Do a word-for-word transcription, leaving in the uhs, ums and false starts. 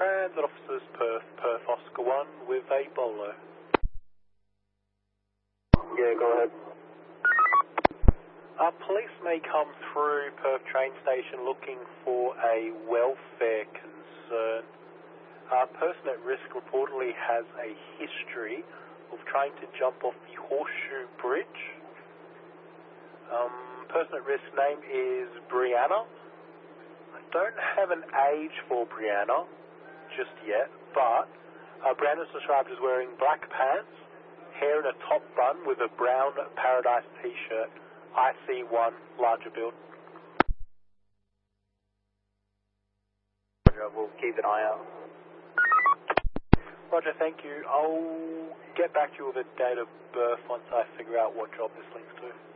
Transit Officers Perth, Perth Oscar one with a bolo. Yeah, go ahead. Uh, police may come through Perth train station looking for a welfare concern. A person at risk reportedly has a history of trying to jump off the Horseshoe Bridge. Um, person at risk name is Brianna. I don't have an age for Brianna just yet, but uh, Brianna's described as wearing black pants, hair in a top bun with a brown Paradise t-shirt, I C one, larger build. We'll keep an eye out. Roger, thank you. I'll get back to you with a date of birth once I figure out what job this links to.